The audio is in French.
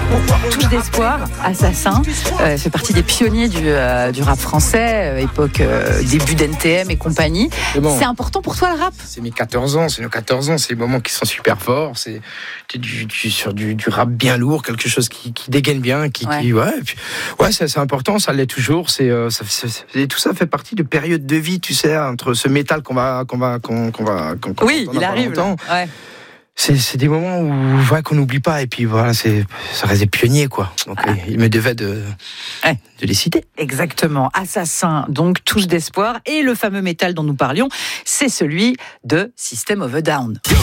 Touche d'espoir, Assassin, fait partie des pionniers du rap français, époque début d'NTM et compagnie. Bon, c'est important pour toi le rap ? C'est mes 14 ans, c'est nos 14 ans, c'est des moments qui sont super forts, c'est sur du rap bien lourd, quelque chose qui dégaine bien, c'est important, ça l'est toujours, tout ça fait partie de périodes de vie, tu sais, entre ce métal qu'on il arrive. Ouais. C'est des moments où qu'on n'oublie pas, et puis voilà, ça reste des pionniers, quoi. Donc il me devait de les citer. Exactement. Assassin, donc touche d'espoir, et le fameux métal dont nous parlions, c'est celui de System of a Down.